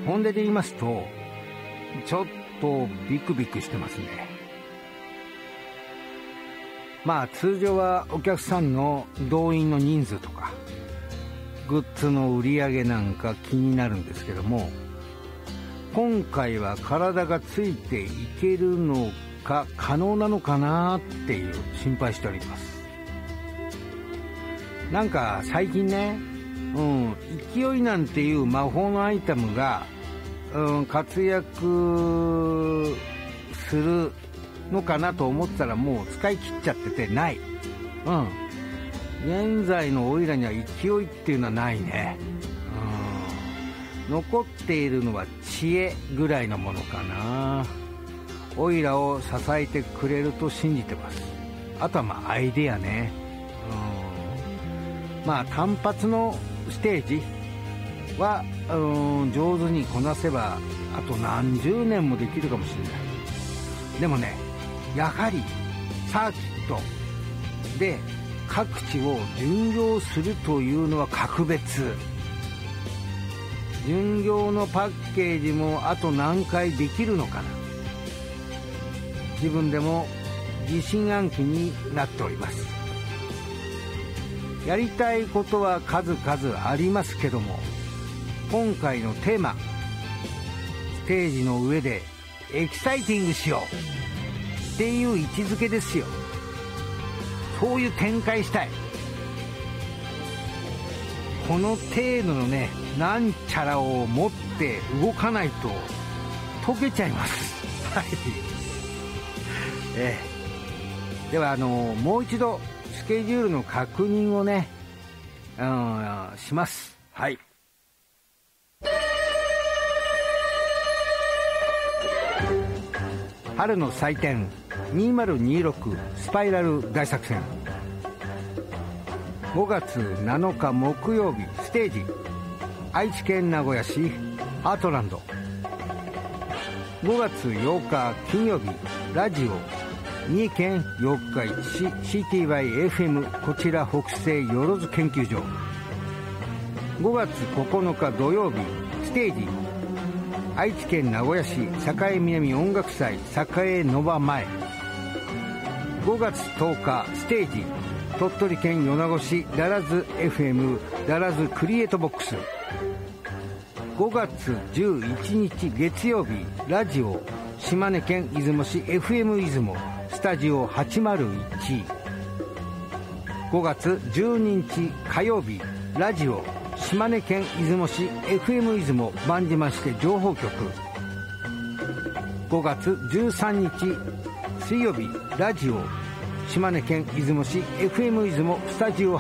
本音で言いますと、ちょっとビクビクしてますね。まあ通常はお客さんの動員の人数とかグッズの売り上げなんか気になるんですけども、今回は体がついていけるのか可能なのかなっていう心配しております。なんか最近ね、勢いなんていう魔法のアイテムが、活躍するのかなと思ったらもう使い切っちゃっててない。現在のオイラには勢いっていうのはないね。残っているのは知恵ぐらいのものかな。オイラを支えてくれると信じてます。あとはまあアイデアね。まあ単発のステージは上手にこなせばあと何十年もできるかもしれない。でもね、やはりサーキットで各地を巡業するというのは格別。巡業のパッケージもあと何回できるのかな。自分でも疑心暗鬼になっております。やりたいことは数々ありますけども、今回のテーマ、ステージの上でエキサイティングしようっていう位置づけですよ。そういう展開したい。この程度のね、なんちゃらを持って動かないと溶けちゃいます。はい。ではもう一度スケジュールの確認をね、します。はい。春の祭典2026スパイラル大作戦。5月7日木曜日ステージ、愛知県名古屋市アートランド。5月8日金曜日ラジオ三重県四日市 CTYFM こちら北西よろず研究所。5月9日土曜日ステージ、愛知県名古屋市栄南音楽祭栄ノバ前。5月10日ステージ、鳥取県米子市ダラズ FM ダラズクリエイトボックス。5月11日月曜日ラジオ島根県出雲市 FM 出雲スタジオ801。5月12日火曜日ラジオ島根県出雲市 FM 出雲万島市情報局。5月13日水曜日ラジオ島根県出雲市 FM 出雲スタジオ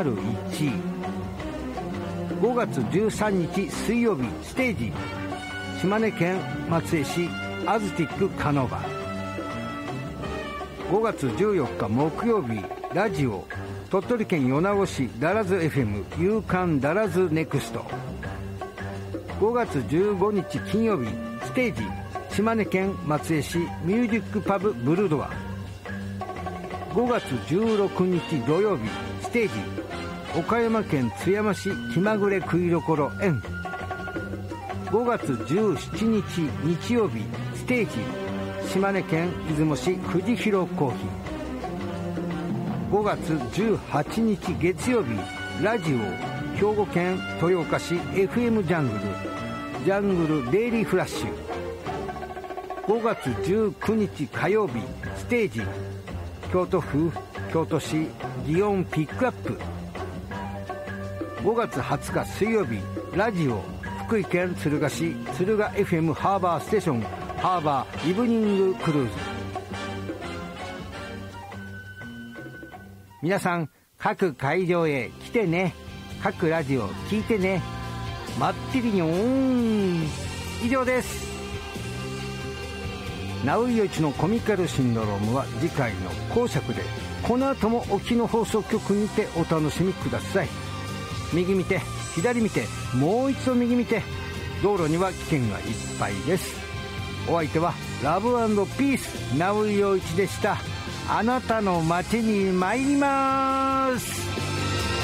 801。5月13日水曜日ステージ、島根県松江市アズティックカノバ。5月14日木曜日ラジオ鳥取県米子市ダラズ FM 夕刊ダラズネクスト。5月15日金曜日ステージ、島根県松江市ミュージックパブブルドア。5月16日土曜日ステージ、岡山県津山市気まぐれ食いどころ園。5月17日日曜日ステージ、島根県出雲市富士広コーヒー。5月18日月曜日ラジオ兵庫県豊岡市 FM ジャングルデイリーフラッシュ。5月19日火曜日ステージ、京都府京都市祇園ピックアップ。5月20日水曜日ラジオ福井県敦賀市敦賀 FM ハーバーステーションハーバーイブニングクルーズ。皆さん各会場へ来てね、各ラジオ聞いてね、待ってるよーん。以上です。ナウイヨイチのコミカルシンドロームは次回の講釈で、この後も沖の放送局にてお楽しみください。右見て左見てもう一度右見て、道路には危険がいっぱいです。お相手はラブ&ピースナウイヨイチでした。あなたの街に参ります。